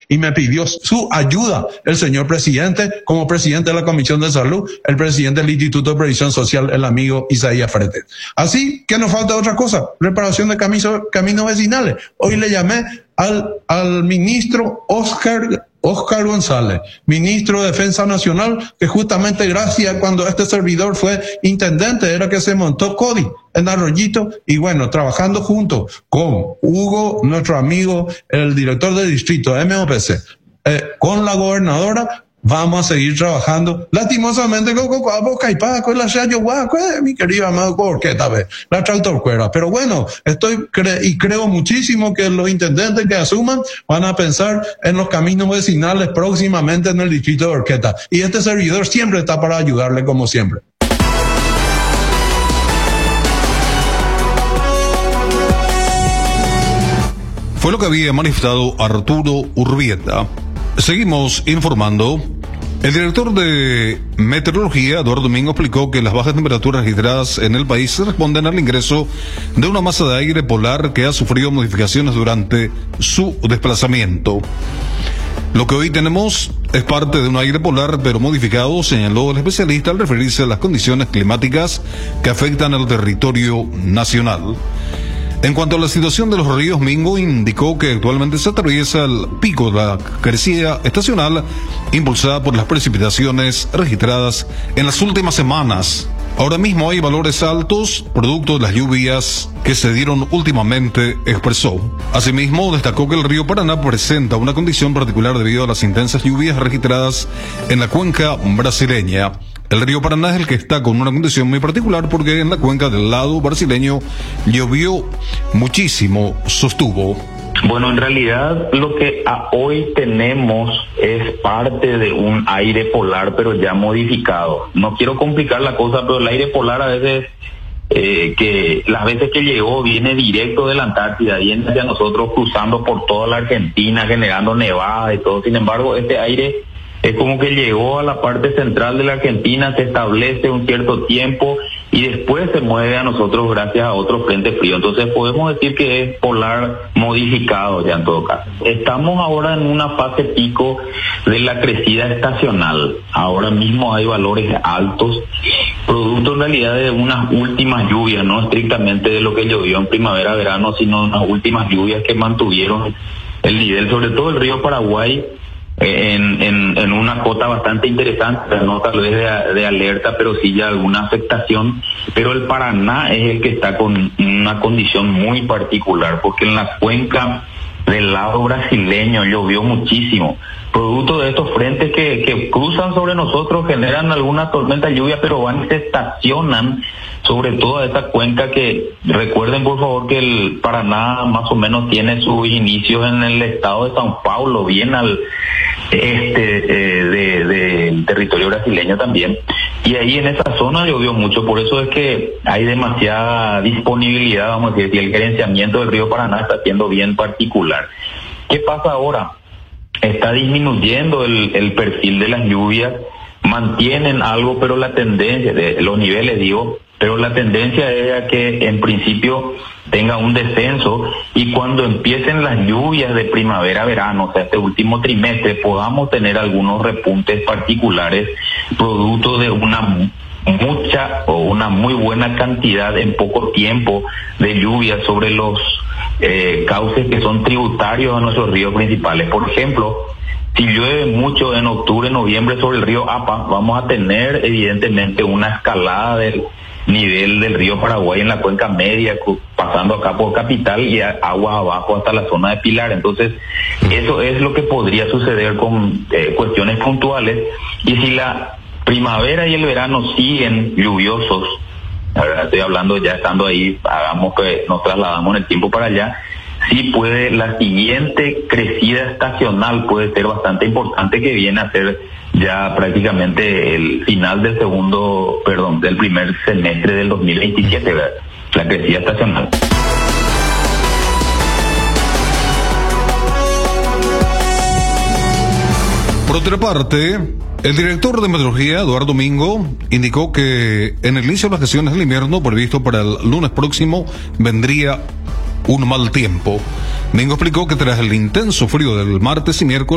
y me pidió su ayuda el señor presidente, como presidente de la Comisión de Salud, el presidente del Instituto de Previsión Social, el amigo Isaías Fretes. Así que nos falta otra cosa, reparación de caminos vecinales. Hoy le llamé al ministro Oscar González, ministro de Defensa Nacional, que justamente gracias cuando este servidor fue intendente era que se montó CODI en Arroyito, y bueno, trabajando junto con Hugo, nuestro amigo, el director del distrito MOPC, con la gobernadora, vamos a seguir trabajando. Lastimosamente, con la mi querido amado, porque esta vez la tractor cuera. Pero bueno, creo muchísimo que los intendentes que asuman van a pensar en los caminos vecinales próximamente en el distrito de Orqueta. Y este servidor siempre está para ayudarle, como siempre. Fue lo que había manifestado Arturo Urbieta. Seguimos informando. El director de Meteorología, Eduardo Domingo, explicó que las bajas temperaturas registradas en el país responden al ingreso de una masa de aire polar que ha sufrido modificaciones durante su desplazamiento. Lo que hoy tenemos es parte de un aire polar, pero modificado, señaló el especialista al referirse a las condiciones climáticas que afectan al territorio nacional. En cuanto a la situación de los ríos, Mingo indicó que actualmente se atraviesa el pico de la crecida estacional impulsada por las precipitaciones registradas en las últimas semanas. Ahora mismo hay valores altos, producto de las lluvias que se dieron últimamente, expresó. Asimismo, destacó que el río Paraná presenta una condición particular debido a las intensas lluvias registradas en la cuenca brasileña. El río Paraná es el que está con una condición muy particular porque en la cuenca del lado brasileño llovió muchísimo, sostuvo. Bueno, en realidad lo que hoy tenemos es parte de un aire polar, pero ya modificado. No quiero complicar la cosa, pero el aire polar a veces, que las veces que llegó, viene directo de la Antártida, viene hacia nosotros cruzando por toda la Argentina, generando nevadas y todo. Sin embargo, este aire es como que llegó a la parte central de la Argentina, se establece un cierto tiempo y después se mueve a nosotros gracias a otro frente frío. Entonces podemos decir que es polar modificado ya en todo caso. Estamos ahora en una fase pico de la crecida estacional. Ahora mismo hay valores altos, producto en realidad de unas últimas lluvias, no estrictamente de lo que llovió en primavera-verano, sino unas últimas lluvias que mantuvieron el nivel, sobre todo el río Paraguay, en una cota bastante interesante, no tal vez de alerta, pero sí ya alguna afectación. Pero el Paraná es el que está con una condición muy particular, porque en la cuenca del lado brasileño llovió muchísimo. Producto de estos frentes que cruzan sobre nosotros, generan alguna tormenta de lluvia, pero van y se estacionan sobre toda esta cuenca que, recuerden por favor que el Paraná más o menos tiene sus inicios en el estado de São Paulo, bien al del territorio brasileño también. Y ahí en esa zona llovió mucho, por eso es que hay demasiada disponibilidad, vamos a decir, y el gerenciamiento del río Paraná está siendo bien particular. ¿Qué pasa ahora? Está disminuyendo el perfil de las lluvias, mantienen algo, pero la tendencia, de los niveles digo, pero la tendencia es a que en principio tenga un descenso y cuando empiecen las lluvias de primavera-verano, o sea, este último trimestre, podamos tener algunos repuntes particulares producto de una muy buena cantidad en poco tiempo de lluvias sobre los cauces que son tributarios a nuestros ríos principales. Por ejemplo, si llueve mucho en octubre, noviembre sobre el río Apa, vamos a tener evidentemente una escalada del nivel del río Paraguay en la cuenca media, pasando acá por Capital y aguas abajo hasta la zona de Pilar. Entonces, eso es lo que podría suceder con cuestiones puntuales. Y si la primavera y el verano siguen lluviosos, la verdad estoy hablando ya estando ahí, hagamos que nos trasladamos en el tiempo para allá, sí puede, la siguiente crecida estacional puede ser bastante importante, que viene a ser ya prácticamente el final del del primer semestre del 2027, ¿verdad? La crecida estacional. Por otra parte, el director de Meteorología, Eduardo Domingo, indicó que en el inicio de las sesiones del invierno previsto para el lunes próximo vendría un mal tiempo. Domingo explicó que tras el intenso frío del martes y miércoles,